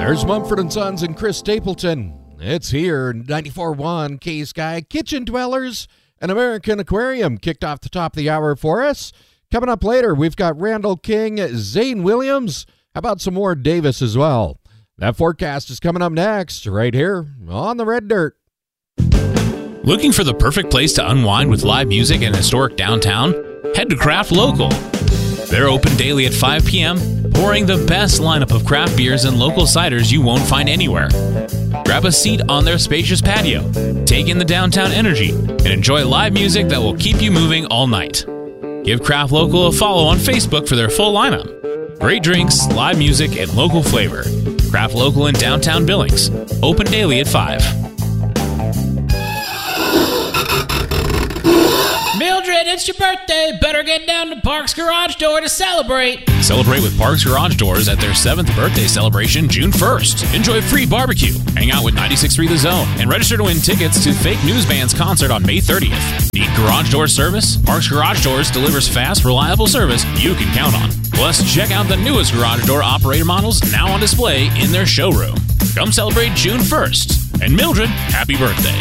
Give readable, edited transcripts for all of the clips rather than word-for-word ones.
There's Mumford & Sons and Chris Stapleton. It's here, 94.1 K-Sky. Kitchen Dwellers, an American Aquarium kicked off the top of the hour for us. Coming up later, we've got Randall King, Zane Williams. How about some more Davis as well? That forecast is coming up next, right here on the Red Dirt. Looking for the perfect place to unwind with live music in historic downtown? Head to Craft Local. They're open daily at 5 p.m., pouring the best lineup of craft beers and local ciders you won't find anywhere. Grab a seat on their spacious patio, take in the downtown energy, and enjoy live music that will keep you moving all night. Give Craft Local a follow on Facebook for their full lineup. Great drinks, live music, and local flavor. Craft Local in downtown Billings. Open daily at 5. Mildred, it's your birthday. Better get down to Parks Garage Door to celebrate. Celebrate with Parks Garage Doors at their 7th birthday celebration June 1st. Enjoy free barbecue, hang out with 96.3 The Zone, and register to win tickets to Fake News Band's concert on May 30th. Need garage door service? Parks Garage Doors delivers fast, reliable service you can count on. Plus, check out the newest garage door operator models now on display in their showroom. Come celebrate June 1st. And Mildred, happy birthday.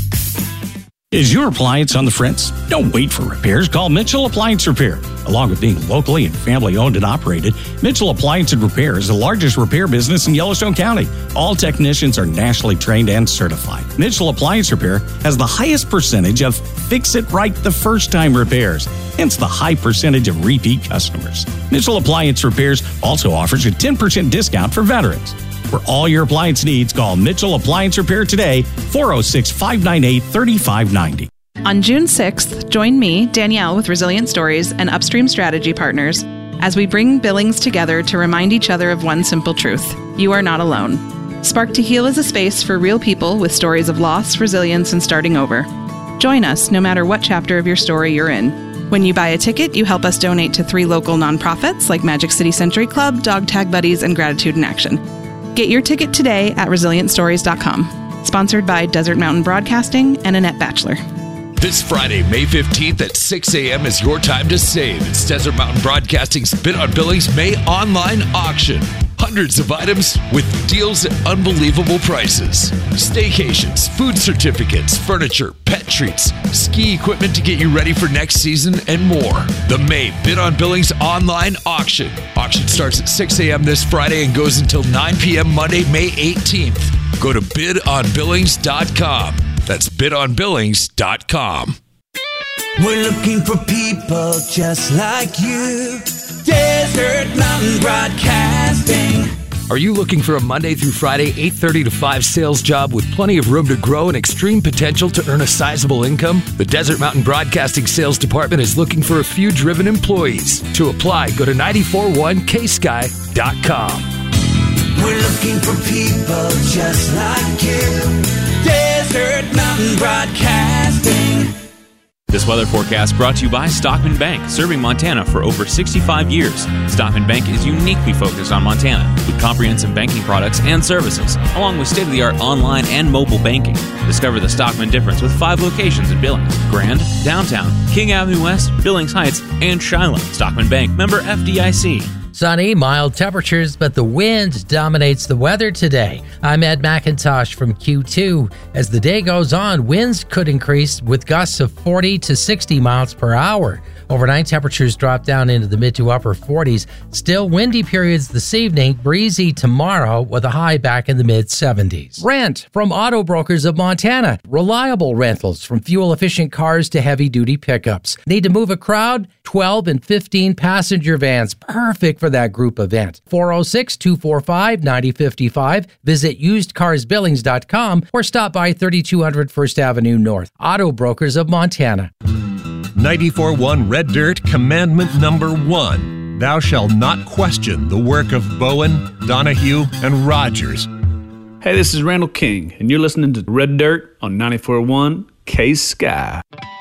Is your appliance on the fritz? Don't wait for repairs. Call Mitchell Appliance Repair. Along with being locally and family owned and operated, Mitchell Appliance and Repair is the largest repair business in Yellowstone County. All technicians are nationally trained and certified. Mitchell Appliance Repair has the highest percentage of fix-it-right the first time repairs, hence the high percentage of repeat customers. Mitchell Appliance Repairs also offers a 10% discount for veterans. For all your appliance needs, call Mitchell Appliance Repair today, 406-598-3590. On June 6th, join me, Danielle, with Resilient Stories and Upstream Strategy Partners as we bring Billings together to remind each other of one simple truth: you are not alone. Spark to Heal is a space for real people with stories of loss, resilience, and starting over. Join us no matter what chapter of your story you're in. When you buy a ticket, you help us donate to 3 local nonprofits like Magic City Century Club, Dog Tag Buddies, and Gratitude in Action. Get your ticket today at resilientstories.com. Sponsored by Desert Mountain Broadcasting and Annette Batchelor. This Friday, May 15th at 6 a.m. is your time to save. It's Desert Mountain Broadcasting's Bid on Billings May online auction. Hundreds of items with deals at unbelievable prices. Staycations, food certificates, furniture, pet treats, ski equipment to get you ready for next season, and more. The May Bid on Billings online auction. Auction starts at 6 a.m. this Friday and goes until 9 p.m. Monday, May 18th. Go to bidonbillings.com. That's bidonbillings.com. We're looking for people just like you. Desert Mountain Broadcasting. Are you looking for a Monday through Friday, 8:30 to 5 sales job with plenty of room to grow and extreme potential to earn a sizable income? The Desert Mountain Broadcasting Sales Department is looking for a few driven employees. To apply, go to 941ksky.com. We're looking for people just like you. Desert Mountain Broadcasting. This weather forecast brought to you by Stockman Bank, serving Montana for over 65 years. Stockman Bank is uniquely focused on Montana with comprehensive banking products and services, along with state-of-the-art online and mobile banking. Discover the Stockman difference with 5 locations in Billings: Grand, Downtown, King Avenue West, Billings Heights, and Shiloh. Stockman Bank, member FDIC. Sunny, mild temperatures, but the wind dominates the weather today. I'm Ed McIntosh from Q2. As the day goes on, winds could increase with gusts of 40 to 60 miles per hour. Overnight, temperatures drop down into the mid to upper 40s. Still windy periods this evening, breezy tomorrow with a high back in the mid 70s. Rent from Auto Brokers of Montana. Reliable rentals from fuel-efficient cars to heavy-duty pickups. Need to move a crowd? 12 and 15 passenger vans. Perfect for that group event. 406-245-9055. Visit usedcarsbillings.com or stop by 3200 First Avenue North. Auto Brokers of Montana. 94.1 Red Dirt Commandment Number 1. Thou shalt not question the work of Bowen, Donahue, and Rogers. Hey, this is Randall King, and you're listening to Red Dirt on 94.1 K-Sky.